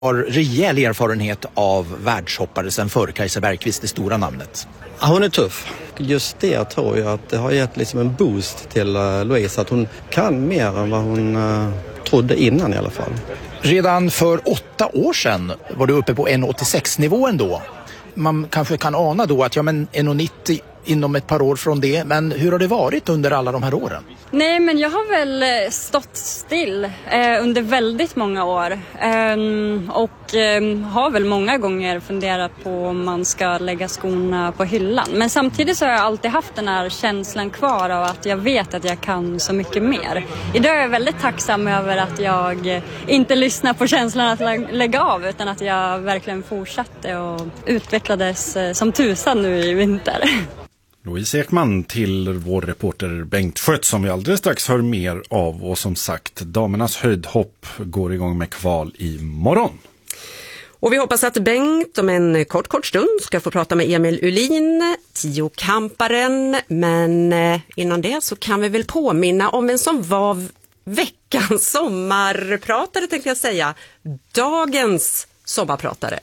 har rejäl erfarenhet av världshoppare sen förr, Kajsa Bergqvist, det stora namnet. Ja, hon är tuff. Just det tror jag att det har gett liksom en boost till Louise, att hon kan mer än vad hon trodde innan i alla fall. Redan för 8 år sedan var du uppe på 1,86-nivån då. Man kanske kan ana då att 1,90 inom ett par år från det. Men hur har det varit under alla de här åren? Nej, men jag har väl stått still under väldigt många år. Och har väl många gånger funderat på om man ska lägga skorna på hyllan. Men samtidigt så har jag alltid haft den här känslan kvar av att jag vet att jag kan så mycket mer. Idag är jag väldigt tacksam över att jag inte lyssnar på känslan att lägga av, utan att jag verkligen fortsatte och utvecklades som tusan nu i vinter. Louise Ekman till vår reporter Bengt Schött som vi alldeles strax hör mer av. Och som sagt, damernas höjdhopp går igång med kval i morgon. Och vi hoppas att Bengt om en kort stund ska få prata med Emil Uhlin, 10-kamparen. Men innan det så kan vi väl påminna om en som var veckans sommarpratare, tänkte jag säga. Dagens sommarpratare.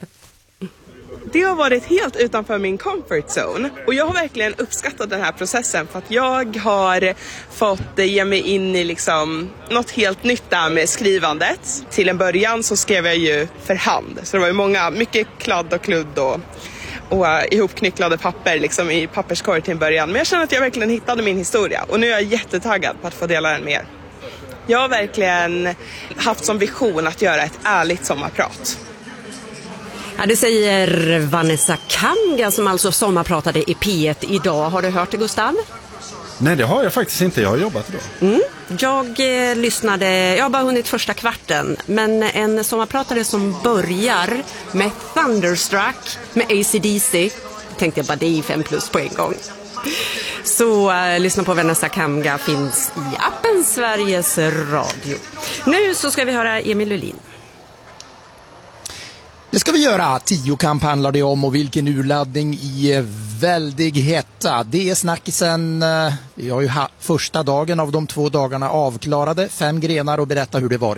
Det har varit helt utanför min comfort zone och jag har verkligen uppskattat den här processen för att jag har fått ge mig in i något helt nytt där med skrivandet. Till en början så skrev jag ju för hand, så det var ju mycket kladd och kludd och ihopknycklade papper i papperskorg till en början. Men jag känner att jag verkligen hittade min historia och nu är jag jättetaggad på att få dela den med er. Jag har verkligen haft som vision att göra ett ärligt sommarprat. Ja, det säger Vanessa Kanga som alltså sommarpratade i P1 idag. Har du hört det, Gustav? Nej, det har jag faktiskt inte. Jag har jobbat idag. Jag lyssnade, jag har bara hunnit första kvarten. Men en sommarpratare som börjar med Thunderstruck med AC/DC. Tänkte jag bara, det är 5+ på en gång. Så lyssna på Vanessa Kanga, finns i appen Sveriges Radio. Nu så ska vi höra Emil Uhlin. Det ska vi göra. 10-kamp handlar det om och vilken urladdning i väldig hetta. Det är snackisen. Vi har ju första dagen av de 2 dagarna avklarade. 5 grenar och berätta hur det var.